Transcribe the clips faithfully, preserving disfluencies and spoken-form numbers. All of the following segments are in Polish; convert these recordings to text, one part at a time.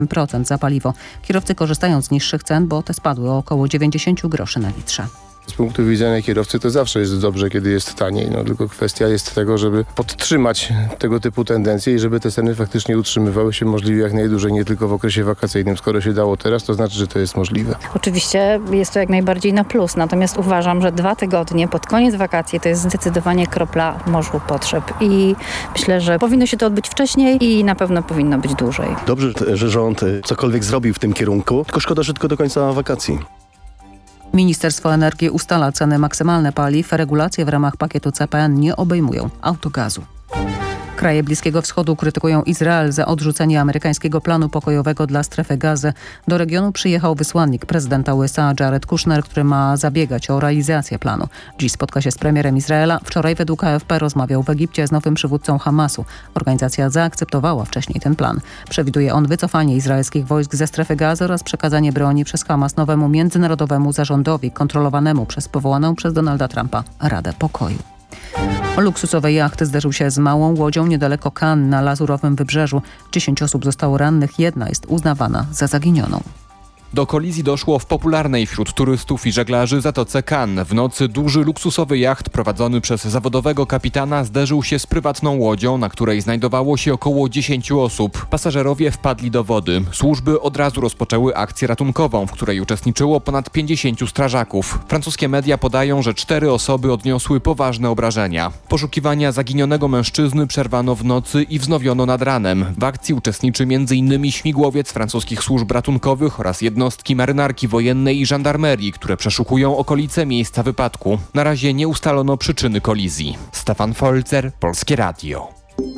procent za paliwo. Kierowcy korzystają z niższych cen, bo te spadły o około dziewięćdziesiąt groszy na litrze. Z punktu widzenia kierowcy to zawsze jest dobrze, kiedy jest taniej. No, tylko kwestia jest tego, żeby podtrzymać tego typu tendencje i żeby te ceny faktycznie utrzymywały się możliwie jak najdłużej, nie tylko w okresie wakacyjnym. Skoro się dało teraz, to znaczy, że to jest możliwe. Oczywiście jest to jak najbardziej na plus, natomiast uważam, że dwa tygodnie pod koniec wakacji to jest zdecydowanie kropla morzu potrzeb i myślę, że powinno się to odbyć wcześniej i na pewno powinno być dłużej. Dobrze, że rząd cokolwiek zrobił w tym kierunku, tylko szkoda, że tylko do końca wakacji. Ministerstwo Energii ustala ceny maksymalne paliw. Regulacje w ramach pakietu C P N nie obejmują autogazu. Kraje Bliskiego Wschodu krytykują Izrael za odrzucenie amerykańskiego planu pokojowego dla strefy Gazy. Do regionu przyjechał wysłannik prezydenta U S A Jared Kushner, który ma zabiegać o realizację planu. Dziś spotka się z premierem Izraela. Wczoraj według A F P rozmawiał w Egipcie z nowym przywódcą Hamasu. Organizacja zaakceptowała wcześniej ten plan. Przewiduje on wycofanie izraelskich wojsk ze strefy Gazy oraz przekazanie broni przez Hamas nowemu międzynarodowemu zarządowi kontrolowanemu przez powołaną przez Donalda Trumpa Radę Pokoju. Luksusowej jachty zderzył się z małą łodzią niedaleko Cannes na Lazurowym Wybrzeżu. Dziesięć osób zostało rannych, jedna jest uznawana za zaginioną. Do kolizji doszło w popularnej wśród turystów i żeglarzy Zatoce Cannes. W nocy duży luksusowy jacht prowadzony przez zawodowego kapitana zderzył się z prywatną łodzią, na której znajdowało się około dziesięciu osób. Pasażerowie wpadli do wody. Służby od razu rozpoczęły akcję ratunkową, w której uczestniczyło ponad pięćdziesięciu strażaków. Francuskie media podają, że cztery osoby odniosły poważne obrażenia. Poszukiwania zaginionego mężczyzny przerwano w nocy i wznowiono nad ranem. W akcji uczestniczy między innymi śmigłowiec francuskich służb ratunkowych oraz jednostki Jednostki marynarki wojennej i żandarmerii, które przeszukują okolice miejsca wypadku. Na razie nie ustalono przyczyny kolizji. Stefan Folzer, Polskie Radio.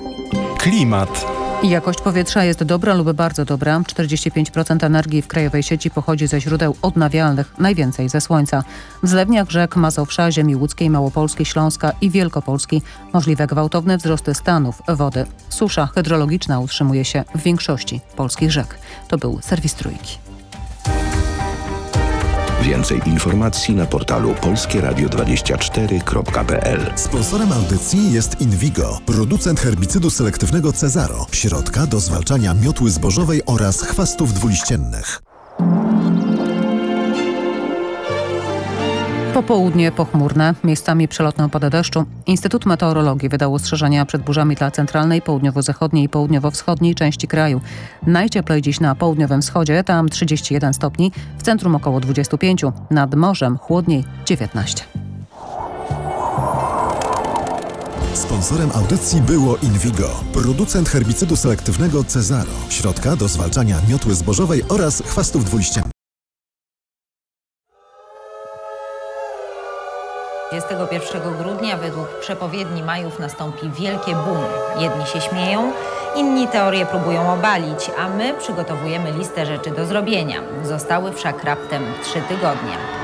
Klimat. Jakość powietrza jest dobra lub bardzo dobra. czterdzieści pięć procent energii w krajowej sieci pochodzi ze źródeł odnawialnych, najwięcej ze słońca. W zlewniach rzek Mazowsza, Ziemi Łódzkiej, Małopolski, Śląska i Wielkopolski możliwe gwałtowne wzrosty stanów wody. Susza hydrologiczna utrzymuje się w większości polskich rzek. To był serwis Trójki. Więcej informacji na portalu polskie radio dwadzieścia cztery kropka p l. Sponsorem audycji jest Invigo, producent herbicydu selektywnego Cezaro, środka do zwalczania miotły zbożowej oraz chwastów dwuliściennych. Popołudnie pochmurne, miejscami przelotne opady deszczu. Instytut Meteorologii wydał ostrzeżenia przed burzami dla centralnej, południowo-zachodniej i południowo-wschodniej części kraju. Najcieplej dziś na południowym wschodzie, tam trzydzieści jeden stopni, w centrum około dwadzieścia pięć, nad morzem chłodniej dziewiętnaście. Sponsorem audycji było Invigo, producent herbicydu selektywnego Cezaro, środka do zwalczania miotły zbożowej oraz chwastów dwuliściennych. dwudziestego pierwszego grudnia według przepowiedni Majów nastąpi wielkie boom. Jedni się śmieją, inni teorię próbują obalić, a my przygotowujemy listę rzeczy do zrobienia. Zostały wszak raptem trzy tygodnie.